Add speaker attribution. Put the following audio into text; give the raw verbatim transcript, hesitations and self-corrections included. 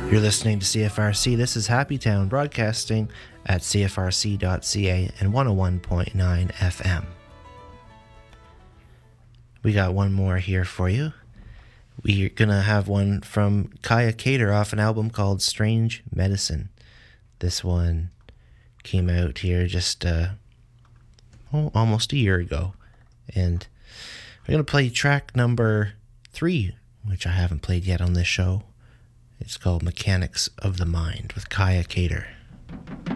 Speaker 1: You're listening to C F R C. This is Happy Town, broadcasting at C F R C dot C A and one oh one point nine F M. We got one more here for you. We're going to have one from Kaya Cater off an album called Strange Medicine. This one came out here just uh, oh, almost a year ago. And we're going to play track number three, which I haven't played yet on this show. It's called Mechanics of the Mind with Kaya Cater.